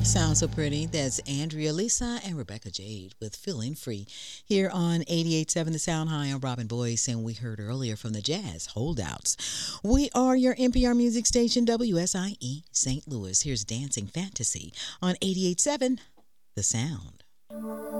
Sounds so pretty. That's Andrea Lisa and Rebecca Jade with Feeling Free here on 88.7 The Sound High. I'm Robin Boyce, and we heard earlier from the Jazz Holdouts. We are your NPR music station, WSIE St. Louis. Here's Dancing Fantasy on 88.7 The Sound.